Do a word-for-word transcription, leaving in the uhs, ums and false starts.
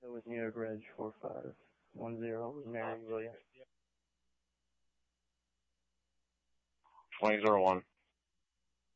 That was New York Reg four five one zero, Mary Williams. twenty zero one.